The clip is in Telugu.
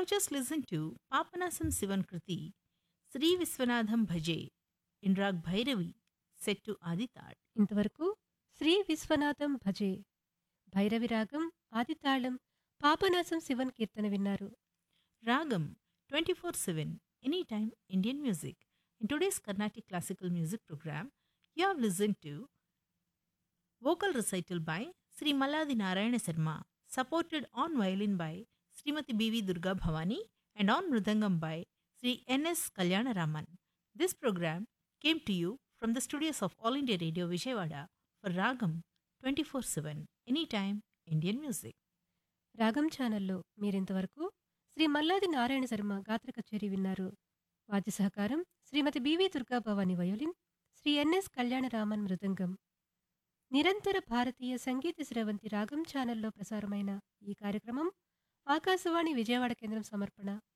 have just listened to Papanasam Sivan Kriti, Sri Viswanadham Bhaje, in Rag Bhairavi, set to Adital. ఇంతవరకు శ్రీ విశ్వనాథం భజే భైరవి రాగం ఆదితాళం పాపనాశం శివన్ కీర్తన విన్నారు. Ragam 24/7, anytime Indian music. In today's Carnatic classical music program, you have listened to vocal recital by Sri Malladi Narayana Sarma, supported on violin by Srimati B.V. Durga Bhavani and on mridangam by Sri N.S. Kalyana Raman. This program came to you from the studios of All India Radio Vijayawada for Ragam 24/7, anytime Indian music. రాగం ఛానల్లో మీరింతవరకు శ్రీ మల్లాది నారాయణ శర్మ గాత్ర కచేరీ విన్నారు. వాద్య సహకారం శ్రీమతి BV Durga Bhavani violin, Shri NS Kalyanaraman మృదంగం. నిరంతర భారతీయ సంగీత స్రవంతి రాగం ఛానల్లో ప్రసారమైన ఈ కార్యక్రమం ఆకాశవాణి విజయవాడ కేంద్రం సమర్పణ.